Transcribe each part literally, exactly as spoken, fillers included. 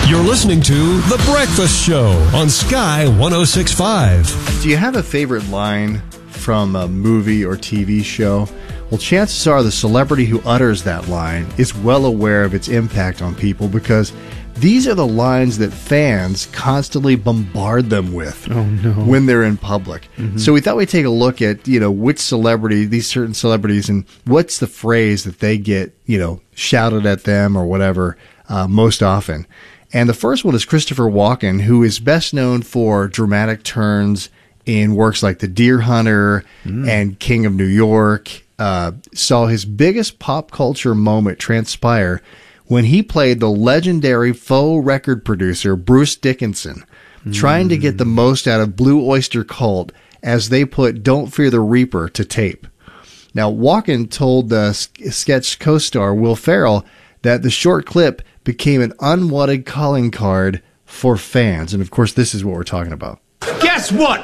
You're listening to The Breakfast Show on Sky one oh six point five. Do you have a favorite line from a movie or T V show? Well, chances are the celebrity who utters that line is well aware of its impact on people, because these are the lines that fans constantly bombard them with oh, no. when they're in public. Mm-hmm. So we thought we'd take a look at, you know, which celebrity, these certain celebrities, and what's the phrase that they get, you know, shouted at them or whatever uh, most often. And the first one is Christopher Walken, who is best known for dramatic turns in works like The Deer Hunter mm. and King of New York. Uh, saw his biggest pop culture moment transpire when he played the legendary faux record producer Bruce Dickinson, mm. trying to get the most out of Blue Oyster Cult as they put Don't Fear the Reaper to tape. Now, Walken told the sketch co-star Will Ferrell that the short clip became an unwanted calling card for fans. And, of course, this is what we're talking about. Guess what?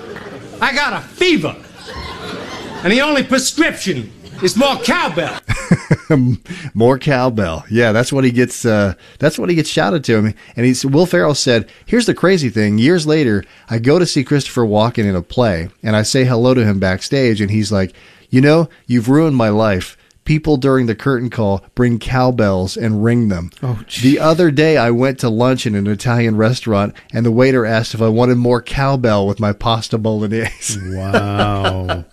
I got a fever. And the only prescription is more cowbell. More cowbell. Yeah, that's what he gets. Uh, that's what he gets shouted to him. And he's Will Ferrell said, "Here's the crazy thing. Years later, I go to see Christopher Walken in a play, and I say hello to him backstage, and he's like, you know, you've ruined my life. People during the curtain call bring cowbells and ring them. Oh, the other day, I went to lunch in an Italian restaurant, and the waiter asked if I wanted more cowbell with my pasta bolognese." Wow.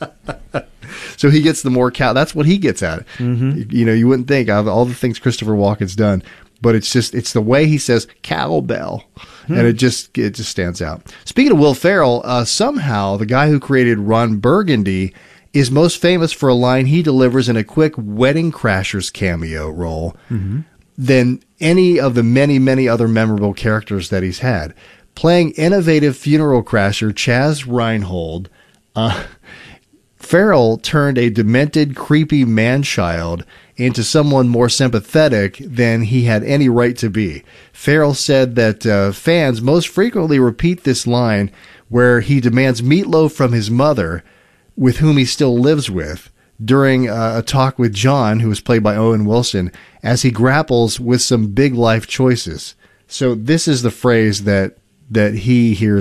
So he gets the more cow. That's what he gets at it. Mm-hmm. You know, you wouldn't think of all the things Christopher Walken's done, but it's just, it's the way he says cowbell. Hmm. And it just, it just stands out. Speaking of Will Ferrell, uh, somehow the guy who created Ron Burgundy is most famous for a line he delivers in a quick Wedding Crashers cameo role mm-hmm. than any of the many, many other memorable characters that he's had. Playing innovative funeral crasher Chaz Reinhold, uh, Ferrell turned a demented, creepy man-child into someone more sympathetic than he had any right to be. Ferrell said that uh, fans most frequently repeat this line where he demands meatloaf from his mother, with whom he still lives with, during uh, a talk with John, who was played by Owen Wilson, as he grapples with some big life choices. So this is the phrase that that he hears